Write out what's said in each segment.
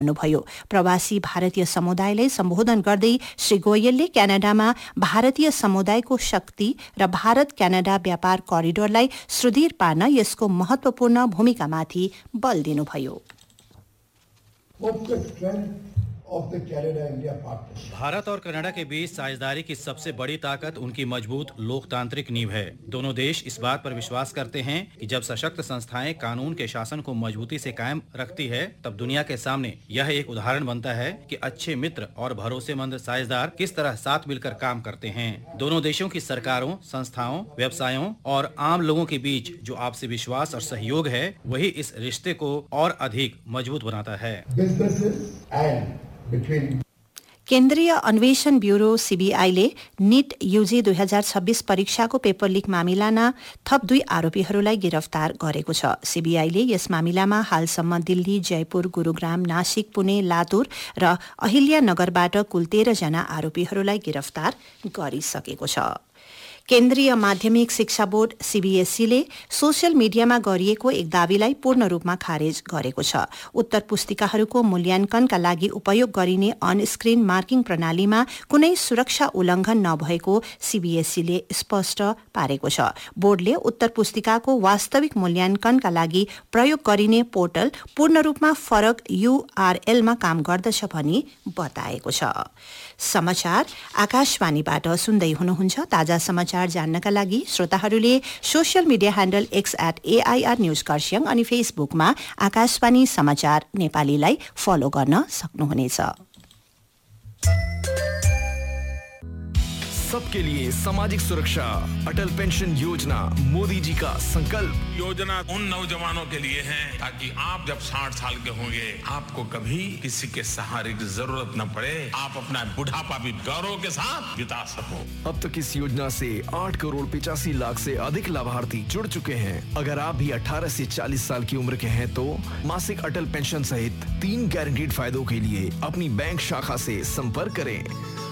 भन्नुभयो। प्रवासी भारतीय समुदायलाई सम्बोधन गर्दै श्री गोयलले क्यानाडामा भारतीय समुदायको शक्ति र भारत क्यानाडा व्यापार करिडोरलाई सुदृढ पार्न यसको महत्वपूर्ण भूमिकामाथि बल दिनुभयो। भारत और कनाडा के बीच साझेदारी की सबसे बड़ी ताकत उनकी मजबूत लोकतांत्रिक नींव है। दोनों देश इस बात पर विश्वास करते हैं कि जब सशक्त संस्थाएं कानून के शासन को मजबूती से कायम रखती है, तब दुनिया के सामने यह एक उदाहरण बनता है कि अच्छे मित्र और भरोसेमंद साझेदार किस तरह साथ मिलकर काम करते हैं। दोनों देशों की सरकारों, संस्थाओं, व्यवसायों और आम लोगों के बीच जो आपसी विश्वास और सहयोग है, वही इस रिश्ते को और अधिक मजबूत बनाता है। केन्द्रीय अन्वेषण ब्यूरो सीबीआईले नीट यूजी 2026 परीक्षाको पेपर लिक मामिलामा थप 2 आरोपीहरूलाई गिरफ्तार गरेको छ। सीबीआईले यस मामिलामा हालसम्म दिल्ली, जयपुर, गुरूग्राम, नासिक, पुणे, लातुर र अहिल्यानगरबाट कुल 13 जना आरोपीहरूलाई गिरफ्तार गरिसकेको छ। केन्द्रीय माध्यमिक शिक्षा बोर्ड सीबीएसईले सोशल मिडियामा गरिएको एक दावीलाई पूर्ण रूपमा खारेज गरेको छ। उत्तर पुस्तिकाहरूको मूल्याङ्कनका लागि उपयोग गरिने अन स्क्रिन मार्किङ प्रणालीमा कुनै सुरक्षा उल्लङ्घन नभएको सीबीएसईले स्पष्ट पारेको छ। बोर्डले उत्तर पुस्तिकाको वास्तविक मूल्याङ्कनका लागि प्रयोग गरिने पोर्टल पूर्ण रूपमा फरक यूआरएलमा काम गर्दछ भनी बताएको छ। समाचार आकाशवाणीबाट सुन्दै हुनुहुन्छ। ताजा समाचार जान्नका लागि श्रोताहरूले social media handle X @AIR news Kurseong अनि फेसबुकमा आकाशवाणी समाचार नेपालीलाई फलो गर्न सक्नुहुनेछ। सबके लिए सामाजिक सुरक्षा, अटल पेंशन योजना मोदी जी का संकल्प। योजना उन नौजवानों के लिए है ताकि आप जब 60 साल के होंगे आपको कभी किसी के सहारे की जरूरत न पड़े, आप अपना बुढ़ापा भी गौरव के साथ बिता सको। अब तक इस योजना से 8 करोड़ 85 लाख से अधिक लाभार्थी जुड़ चुके हैं। अगर आप भी 18 से 40 साल की उम्र के हैं तो मासिक अटल पेंशन सहित 3 गारंटीड फायदों के लिए अपनी बैंक शाखा से संपर्क करें।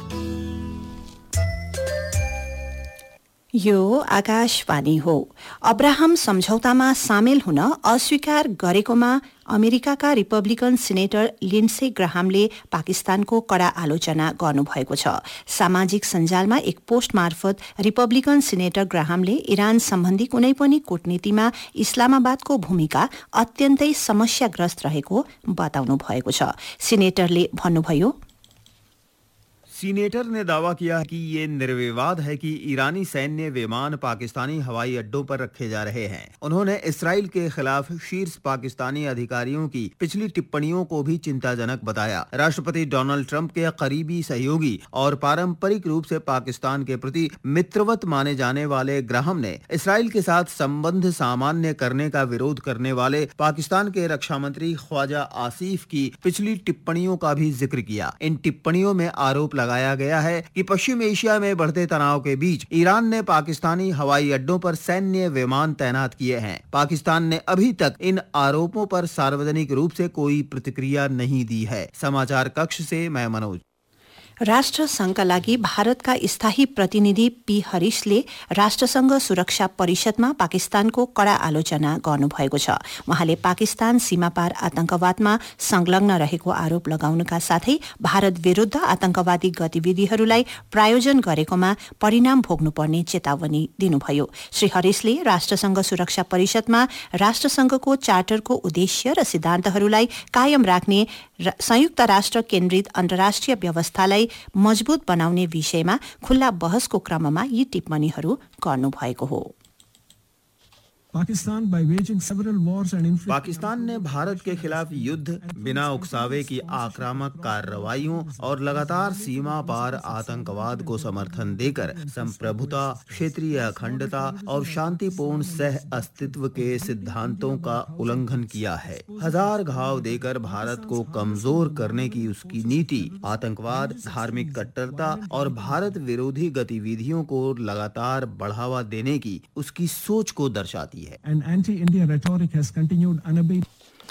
यो आकाशवाणी हो। अब्राहम सम्झौतामा सामेल हुन अस्वीकार गरेकोमा अमेरिकाका रिपब्लिकन सिनेटर लिन्डसे ग्राहामले पाकिस्तानको कड़ा आलोचना गर्नुभएको छ। सामाजिक सञ्जालमा एक पोस्ट मार्फत रिपब्लिकन सिनेटर ग्राहामले इरान सम्बन्धी कुनै पनि कूटनीतिमा इस्लामाबादको भूमिका अत्यन्तै समस्याग्रस्त रहेको बताउनु भएको छ। सिनेटरले भन्नुभयो, सीनेटर ने दावा किया कि ये निर्विवाद है कि ईरानी सैन्य विमान पाकिस्तानी हवाई अड्डों पर रखे जा रहे हैं। उन्होंने इसराइल के खिलाफ शीर्ष पाकिस्तानी अधिकारियों की पिछली टिप्पणियों को भी चिंताजनक बताया। राष्ट्रपति डोनाल्ड ट्रंप के करीबी सहयोगी और पारंपरिक रूप से पाकिस्तान के प्रति मित्रवत माने जाने वाले ग्राहम ने इसराइल के साथ संबंध सामान्य करने का विरोध करने वाले पाकिस्तान के रक्षा मंत्री ख्वाजा आसिफ की पिछली टिप्पणियों का भी जिक्र किया। इन टिप्पणियों में आरोप लगाया गया है कि पश्चिम एशिया में बढ़ते तनाव के बीच ईरान ने पाकिस्तानी हवाई अड्डों पर सैन्य विमान तैनात किए हैं। पाकिस्तान ने अभी तक इन आरोपों पर सार्वजनिक रूप से कोई प्रतिक्रिया नहीं दी है। समाचार कक्ष से मैं मनोज। राष्ट्रसंघका लागि भारतका स्थायी प्रतिनिधि पी हरिशले राष्ट्रसंघ सुरक्षा परिषदमा पाकिस्तानको कड़ा आलोचना गर्नुभएको छ। उहाँले पाकिस्तान सीमापार आतंकवादमा संलग्न रहेको आरोप लगाउनका साथै भारत विरूद्ध आतंकवादी गतिविधिहरूलाई प्रायोजन गरेकोमा परिणाम भोग्नुपर्ने चेतावनी दिनुभयो। श्री हरिशले राष्ट्रसंघ सुरक्षा परिषदमा राष्ट्रसंघको चार्टरको उद्देश्य र सिद्धान्तहरूलाई कायम राख्ने संयुक्त राष्ट्र केन्द्रित अन्तर्राष्ट्रिय व्यवस्थालाई मजबूत बनाउने विषयमा खुल्ला बहसको क्रममा यी टिप्पणीहरू गर्नुभएको हो। पाकिस्तान ने भारत के खिलाफ युद्ध, बिना उकसावे की आक्रामक कार्रवाइयों और लगातार सीमा पार आतंकवाद को समर्थन देकर संप्रभुता, क्षेत्रीय अखंडता और शांतिपूर्ण सह अस्तित्व के सिद्धांतों का उल्लंघन किया है। हजार घाव देकर भारत को कमजोर करने की उसकी नीति आतंकवाद, धार्मिक कट्टरता और भारत विरोधी गतिविधियों को लगातार बढ़ावा देने की उसकी सोच को दर्शाती है। And anti-India rhetoric has continued unabated.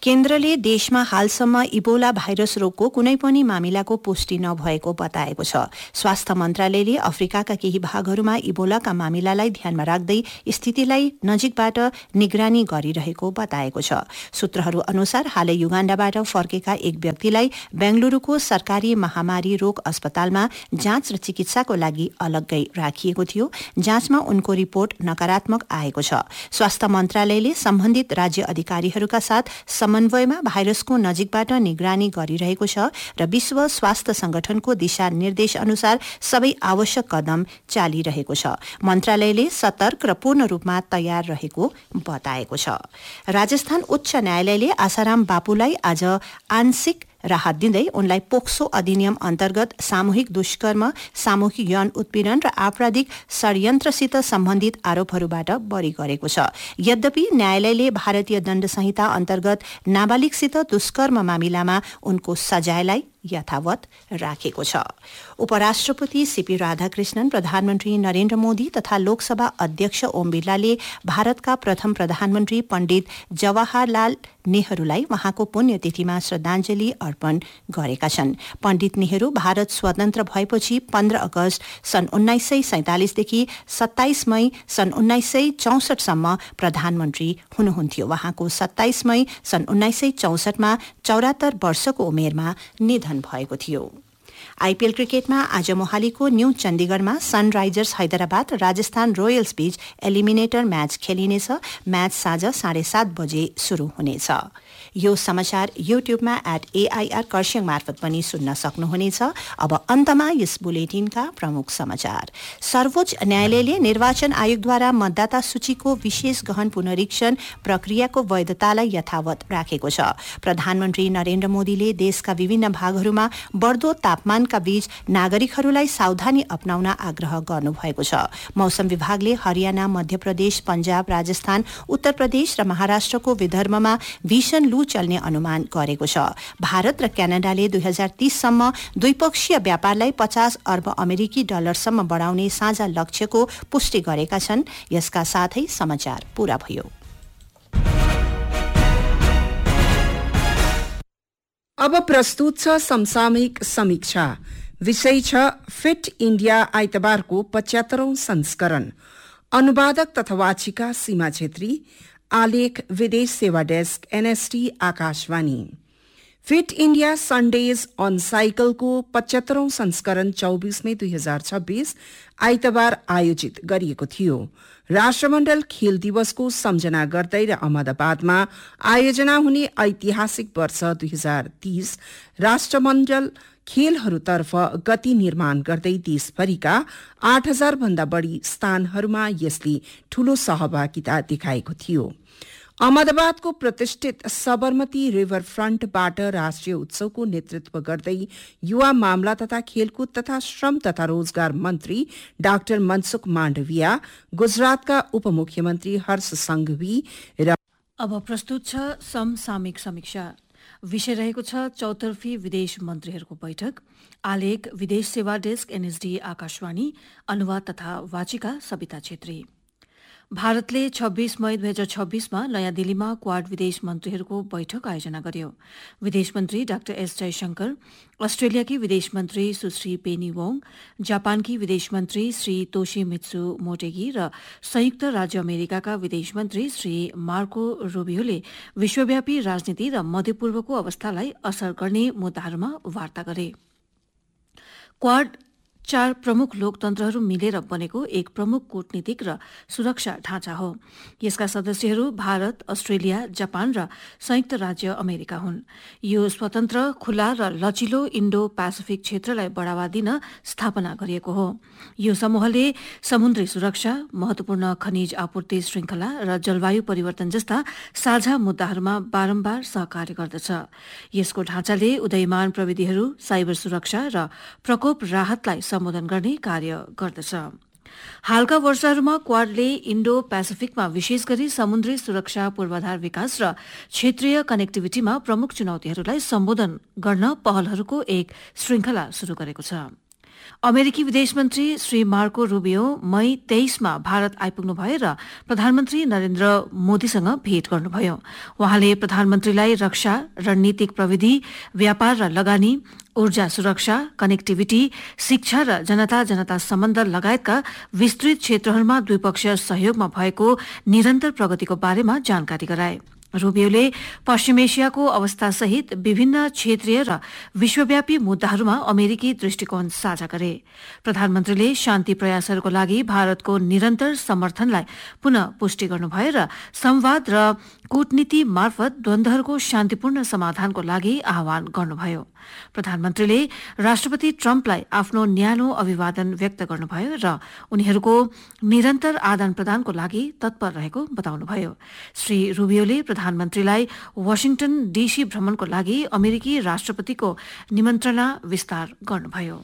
केन्द्रले देशमा हालसम्म इबोला भाइरस रोगको कुनै पनि मामिलाको पुष्टि नभएको बताएको छ। स्वास्थ्य मन्त्रालयले अफ्रिकाका केही भागहरूमा इबोलाका मामिलालाई ध्यानमा राख्दै स्थितिलाई नजिकबाट निगरानी गरिरहेको बताएको छ। सूत्रहरू अनुसार हालै युगाण्डाबाट फर्केका एक व्यक्तिलाई बेंगलुरूको सरकारी महामारी रोग अस्पतालमा जाँच र चिकित्साको लागि अलग्गै राखिएको थियो। जाँचमा उनको रिपोर्ट नकारात्मक आएको छ। स्वास्थ्य मन्त्रालयले सम्बन्धित राज्य अधिकारीहरूका साथ समन्वयमा भाइरसको नजिकबाट निगरानी गरिरहेको छ र विश्व स्वास्थ्य संगठनको दिशा निर्देश अनुसार सबै आवश्यक कदम चालिरहेको छ। मन्त्रालयले सतर्क र पूर्ण रूपमा तयार रहेको बताएको छ। राजस्थान उच्च न्यायालयले आसाराम बापुलाई आज आंशिक राहत दिँदै उनलाई पोक्सो अधिनियम अन्तर्गत सामूहिक दुष्कर्म, सामूहिक यौन उत्पीडन र आपराधिक षड्यन्त्रसित सम्बन्धित आरोपहरूबाट बरी गरेको छ। यद्यपि न्यायालयले भारतीय दण्ड संहिता अन्तर्गत नाबालिगसित दुष्कर्म मामिलामा उनको सजायलाई यथावत राखेको छ। उपराष्ट्रपति सीपी राधाकृष्णन, प्रधानमन्त्री नरेन्द्र मोदी तथा लोकसभा अध्यक्ष ओम बिरलाले भारतका प्रथम प्रधानमन्त्री पण्डित जवाहरलाल नेहरूलाई वहाँको पुण्यतिथिमा श्रद्धाञ्जली अर्पण गरेका छन्। पण्डित नेहरू भारत स्वतन्त्र भएपछि 15 अगस्त सन् 1947 देखि 27 मई सन् 1964 सम्म प्रधानमन्त्री हुनुहुन्थ्यो। वहाँको 27 मई सन् 1964 मा 74 वर्षको उमेरमा निधन भएको थियो। आईपीएल क्रिकेटमा आज मोहालीको new चण्डीगढमा Sunrisers Hyderabad Rajasthan royals बीच एलिमिनेटर म्याच खेलिनेछ। म्याच साँझ 7:30 बजे शुरू हुनेछ। यो समाचार युट्युबमा @AIR कर्सियङ मार्फत पनि सुन्न सक्नुहुनेछ। अब अन्तमा यस बुलेटिनका प्रमुख समाचार। सर्वोच्च न्यायालयले निर्वाचन आयोगद्वारा मतदाता सूचीको विशेष गहन पुनरीक्षण प्रक्रियाको वैधतालाई यथावत राखेको छ। प्रधानमन्त्री नरेन्द्र मोदीले देशका विभिन्न भागहरूमा बढ्दो तापमानका बीच नागरिकहरूलाई सावधानी अपनाउन आग्रह गर्नुभएको छ। मौसम विभागले हरियाणा, मध्य प्रदेश, पञ्जाब, राजस्थान, उत्तर प्रदेश र महाराष्ट्रको विदर्भमा भीषण लू चल्ने अनुमान गरेको छ। भारत र क्यानाडाले 2030 सम्म द्विपक्षीय व्यापारलाई 50 अर्ब अमेरिकी डलरसम्म बढाउने साझा लक्ष्यको पुष्टि गरेका छन्। यसका साथै समाचार पूरा भयो। अब प्रस्तुत छ समसामयिक समीक्षा। विषय छ फिट इण्डिया आइतबारको 75औं संस्करण। अनुवादक तथा वाचिका सीमा छेत्री। आलेख विदेश सेवा desk NST Akashvani. Fit India Sundays on साइकलको 75औं संस्करण 24 मई 2026 आइतबार आयोजित गरिएको थियो। राष्ट्रमण्डल खेल दिवसको सम्झना गर्दै र अहमदाबादमा आयोजना हुने ऐतिहासिक वर्ष 2030 राष्ट्रमण्डल खेलहरूतर्फ गति निर्माण गर्दै देशभरिका 8000 भन्दा बढ़ी स्थानहरूमा यसले ठूलो सहभागिता देखाएको थियो। अहमदाबादको प्रतिष्ठित सबरमती रिभर फ्रन्टबाट राष्ट्रिय उत्सवको नेतृत्व गर्दै युवा मामला तथा खेलकुद तथा श्रम तथा रोजगार मन्त्री डाक्टर मनसुख माण्डविया, गुजरातका उपमुख्यमन्त्री हर्ष संघवी र अब प्रस्तुत छ समसामयिक समीक्षा। विषय रहेको छ चौतर्फी विदेश मन्त्रीहरूको बैठक। आलेख विदेश सेवा डेस्क NSD आकाशवाणी। अनुवाद तथा वाचिका सविता छेत्री। भारतले 26 मई 2026 मा नयाँ दिल्लीमा क्वाड विदेश मन्त्रीहरूको बैठक आयोजना गर्यो। विदेश मन्त्री डाक्टर S जयशंकर, अस्ट्रेलियाकी विदेश मन्त्री सुश्री पेनी वोङ, जापानकी विदेश मन्त्री श्री तोशिमित्सु मोटेगी र संयुक्त राज्य अमेरिकाका विदेश मन्त्री श्री मार्को रूबियोले विश्वव्यापी राजनीति र मध्यपूर्वको अवस्थालाई असर गर्ने मुद्दाहरूमा वार्ता गरे। क्वाड 4 प्रमुख लोकतन्त्रहरू मिलेर बनेको एक प्रमुख कूटनीतिक र सुरक्षा ढाँचा हो। यसका सदस्यहरू भारत, अस्ट्रेलिया, जापान र संयुक्त राज्य अमेरिका हुन्। यो स्वतन्त्र, खुला र लचिलो इन्डो पेसिफिक क्षेत्रलाई बढ़ावा दिन स्थापना गरिएको हो। यो समूहले समुद्री सुरक्षा, महत्वपूर्ण खनिज आपूर्ति श्रृंखला र जलवायु परिवर्तन जस्ता साझा मुद्दाहरूमा बारम्बार सहकार्य गर्दछ। यसको ढाँचाले उदयमान प्रविधिहरू, साइबर सुरक्षा र प्रकोप राहतलाई सम्बोधन गर्ने कार्य गर्दछ। हालका वर्षहरूमा क्वाडले इन्डो पेसिफिकमा विशेष गरी समुद्री सुरक्षा, पूर्वाधार विकास र क्षेत्रीय कनेक्टिभिटीमा प्रमुख चुनौतीहरूलाई सम्बोधन गर्न पहलहरूको एक श्रृंखला शुरू गरेको छ। अमेरिकी विदेश मन्त्री श्री मार्को रूबियो मई 23 भारत आइपुग्नुभयो र प्रधानमन्त्री नरेन्द्र मोदीसँग भेट गर्नुभयो। उहाँले प्रधानमन्त्रीलाई रक्षा, रणनीतिक प्रविधि, व्यापार र लगानी, ऊर्जा सुरक्षा, कनेक्टिभिटी, शिक्षा र जनता सम्बन्ध लगायतका विस्तृत क्षेत्रहरूमा द्विपक्षीय सहयोगमा भएको निरन्तर प्रगतिको बारेमा जानकारी गराए। रूबियोले पश्चिम एसियाको अवस्थासहित विभिन्न क्षेत्रीय र विश्वव्यापी मुद्दाहरूमा अमेरिकी दृष्टिकोण साझा गरे। प्रधानमन्त्रीले शान्ति प्रयासहरूको लागि भारतको निरन्तर समर्थनलाई पुनः पुष्टि गर्नुभयो र संवाद र कूटनीति मार्फत द्वन्द्वहरूको शान्तिपूर्ण समाधानको लागि आह्वान गर्नुभयो। प्रधानमन्त्रीले राष्ट्रपति ट्रम्पलाई आफ्नो न्यानो अभिवादन व्यक्त गर्नुभयो र उनीहरूको निरन्तर आदान प्रदानको लागि तत्पर रहेको बताउनुभयो। श्री रूबियोले प्रधानमन्त्रीलाई वाशिंगटन डीसी भ्रमणको लागि अमेरिकी राष्ट्रपतिको निमन्त्रणा विस्तार गर्नुभयो।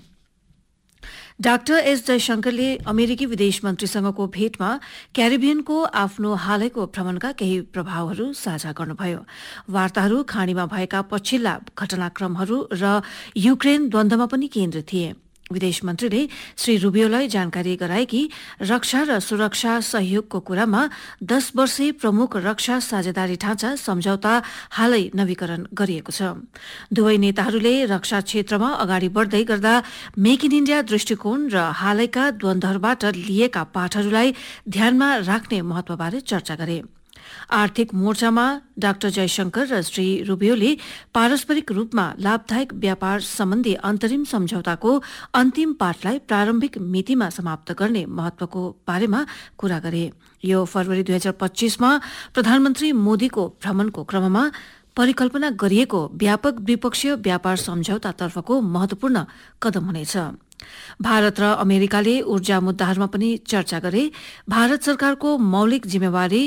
डाक्टर एस जयशंकरले अमेरिकी विदेश मन्त्रीसँगको भेटमा क्यारिबियनको आफ्नो हालैको भ्रमणका केही प्रभावहरू साझा गर्नुभयो। वार्ताहरू खाडीमा भएका पछिल्ला घटनाक्रमहरू र युक्रेन द्वन्द्वमा पनि केन्द्रित थिए। विदेश मन्त्रीले श्री रूबियोलाई जानकारी गराए कि रक्षा र सुरक्षा सहयोगको कुरामा 10 वर्षे प्रमुख रक्षा साझेदारी ढाँचा सम्झौता हालै नवीकरण गरिएको छ। दुवै नेताहरूले रक्षा क्षेत्रमा अगाडि बढ्दै गर्दा मेक इन इण्डिया दृष्टिकोण र हालैका द्वन्द्वहरूबाट लिएका पाठहरूलाई ध्यानमा राख्ने महत्वबारे चर्चा गरे। आर्थिक मोर्चामा डाक्टर जयशंकर र श्री रूबियोले पारस्परिक रूपमा लाभदायक व्यापार सम्बन्धी अन्तरिम सम्झौताको अन्तिम पाठलाई प्रारम्भिक मितिमा समाप्त गर्ने महत्वको बारेमा कुरा गरे। यो फरवरी 2025 प्रधानमन्त्री मोदीको भ्रमणको क्रममा परिकल्पना गरिएको व्यापक द्विपक्षीय व्यापार सम्झौतातर्फको महत्वपूर्ण कदम हुनेछ। भारत र अमेरिकाले ऊर्जा मुद्दाहरूमा पनि चर्चा गरे। भारत सरकारको मौलिक जिम्मेवारी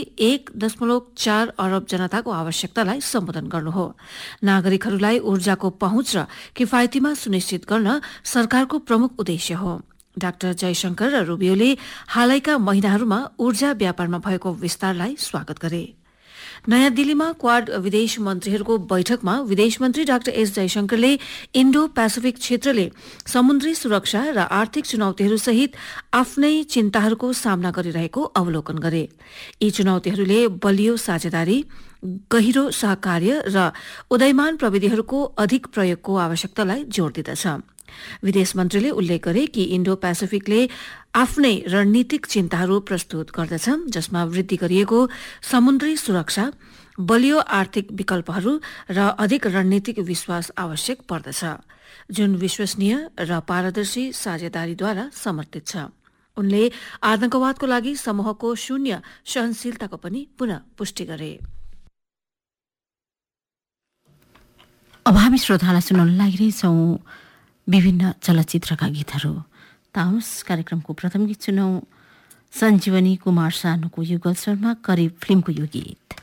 1.4 अरब जनताको आवश्यकतालाई सम्बोधन गर्नु हो। नागरिकहरूलाई ऊर्जाको पहुँच र किफायतीमा सुनिश्चित गर्न सरकारको प्रमुख उद्देश्य हो। डाक्टर जयशंकर र रूबियोले हालैका महिनाहरूमा ऊर्जा व्यापारमा भएको विस्तारलाई स्वागत गरे। नयाँ दिल्लीमा क्वाड विदेश मन्त्रीहरूको बैठकमा विदेश मन्त्री डाक्टर एस जयशंकरले इण्डो पेसिफिक क्षेत्रले समुद्री सुरक्षा र आर्थिक चुनौतीहरूसहित आफ्नै चिन्ताहरूको सामना गरिरहेको अवलोकन गरे। यी चुनौतीहरूले बलियो साझेदारी, गहिरो सहकार्य र उदयमान प्रविधिहरूको अधिक प्रयोगको आवश्यकतालाई जोड़ दिँदछ। विदेश मन्त्रीले उल्लेख गरे कि इण्डो पेसिफिकले आफ्नै रणनीतिक चिन्ताहरू प्रस्तुत गर्दछ, जसमा वृद्धि गरिएको समुद्री सुरक्षा, बलियो आर्थिक विकल्पहरू र अधिक रणनीतिक विश्वास आवश्यक पर्दछ, जुन विश्वसनीय र पारदर्शी साझेदारीद्वारा समर्थित छ। उनले आतंकवादको लागि समूहको शून्य सहनशीलताको पनि पुनः पुष्टि गरे। अब हामी श्रोतालाई सुनाउन लागिरहेछौँ विभिन्न चलचित्रका गीतहरू। ताउनुस् कार्यक्रमको प्रथम गीत सुनौ। सञ्जीवनी कुमार सानुको युगल स्वरमा करिब फिल्मको यो गीत।